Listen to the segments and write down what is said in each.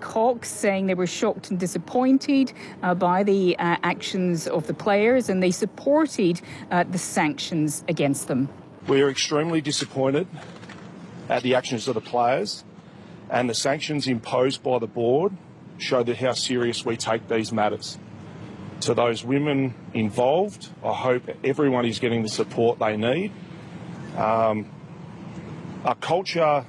Cox, saying they were shocked and disappointed by the actions of the players, and they supported the sanctions against them. We are extremely disappointed at the actions of the players, and the sanctions imposed by the board show that how serious we take these matters. To those women involved, I hope everyone is getting the support they need. A culture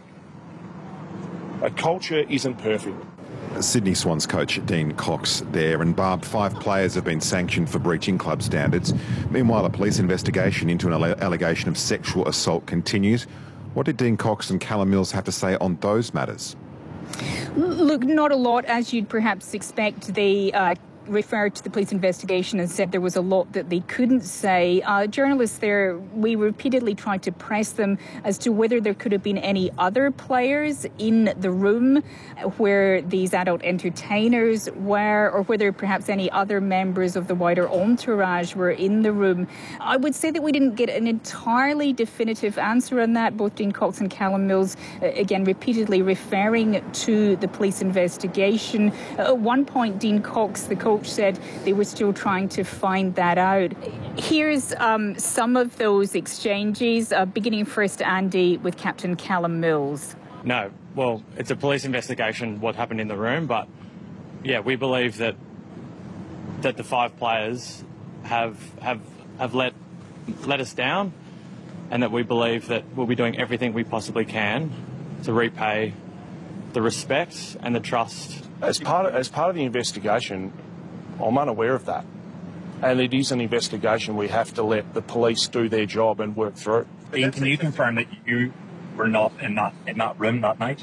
isn't perfect. Sydney Swans coach Dean Cox there. And Barb, 5 players have been sanctioned for breaching club standards. Meanwhile, a police investigation into an allegation of sexual assault continues. What did Dean Cox and Callum Mills have to say on those matters? Look, not a lot, as you'd perhaps expect. They referred to the police investigation and said there was a lot that they couldn't say. Journalists there, we repeatedly tried to press them as to whether there could have been any other players in the room where these adult entertainers were, or whether perhaps any other members of the wider entourage were in the room. I would say that we didn't get an entirely definitive answer on that. Both Dean Cox and Callum Mills, again, repeatedly referring to the police investigation. At one point, Dean Cox, the coach, said they were still trying to find that out. Here's some of those exchanges, beginning first, Andy, with Captain Callum Mills. No, well, it's a police investigation, what happened in the room, but yeah, we believe that the 5 players have let us down, and that we believe that we'll be doing everything we possibly can to repay the respect and the trust. As part of the investigation, I'm unaware of that. And it is an investigation we have to let the police do their job and work through. Dean, can you confirm that you were not in that room that night?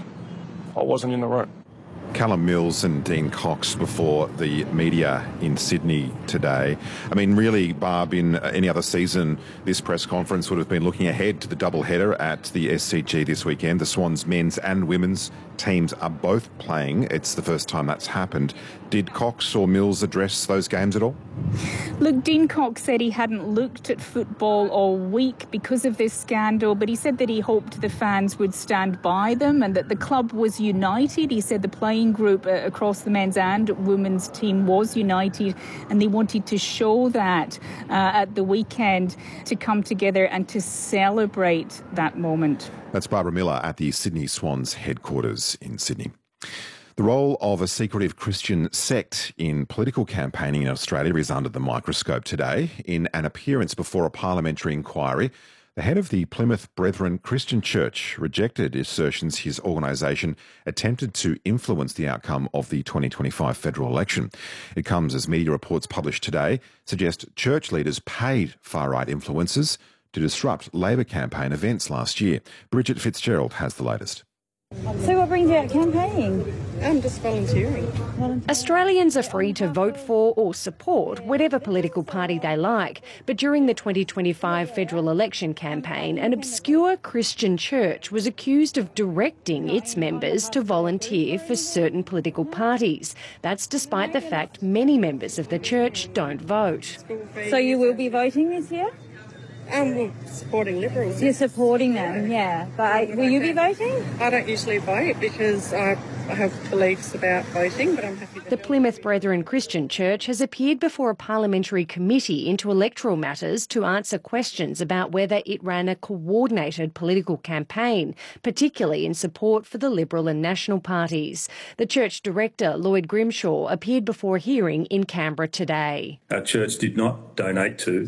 I wasn't in the room. Callum Mills and Dean Cox before the media in Sydney today. I mean, really, Barb, in any other season, this press conference would have been looking ahead to the double-header at the SCG this weekend. The Swans men's and women's teams are both playing. It's the first time that's happened. Did Cox or Mills address those games at all? Look, Dean Cox said he hadn't looked at football all week because of this scandal, but he said that he hoped the fans would stand by them and that the club was united. He said the playing group across the men's and women's team was united, and they wanted to show that at the weekend, to come together and to celebrate that moment. That's Barbara Miller at the Sydney Swans headquarters in Sydney. The role of a secretive Christian sect in political campaigning in Australia is under the microscope today. In an appearance before a parliamentary inquiry, the head of the Plymouth Brethren Christian Church rejected assertions his organisation attempted to influence the outcome of the 2025 federal election. It comes as media reports published today suggest church leaders paid far-right influencers to disrupt Labor campaign events last year. Bridget Fitzgerald has the latest. So what brings you out campaigning? I'm just volunteering. Australians are free to vote for or support whatever political party they like. But during the 2025 federal election campaign, an obscure Christian church was accused of directing its members to volunteer for certain political parties. That's despite the fact many members of the church don't vote. So you will be voting this year? Well, supporting Liberals. You're supporting them, yeah. But will you be voting? I don't usually vote because I have beliefs about voting, but I'm happy to. The Plymouth Brethren Christian Church has appeared before a parliamentary committee into electoral matters to answer questions about whether it ran a coordinated political campaign, particularly in support for the Liberal and National parties. The church director, Lloyd Grimshaw, appeared before a hearing in Canberra today. Our church did not donate to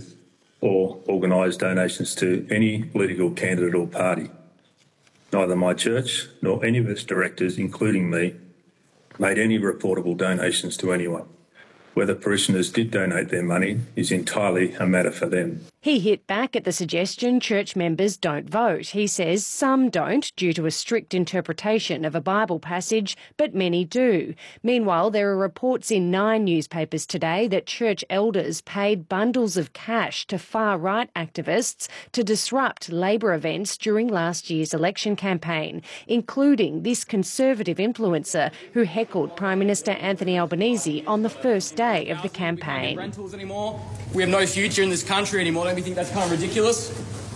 or organise donations to any political candidate or party. Neither my church nor any of its directors, including me, made any reportable donations to anyone. Whether parishioners did donate their money is entirely a matter for them. He hit back at the suggestion church members don't vote. He says some don't due to a strict interpretation of a Bible passage, but many do. Meanwhile, there are reports in 9 newspapers today that church elders paid bundles of cash to far-right activists to disrupt Labor events during last year's election campaign, including this Conservative influencer who heckled Prime Minister Anthony Albanese on the first day of the campaign. Rentals anymore. We have no future in this country anymore. Don't you think that's kind of ridiculous?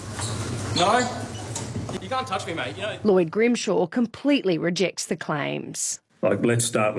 No? You can't touch me, mate. You know. Lloyd Grimshaw completely rejects the claims. Let's start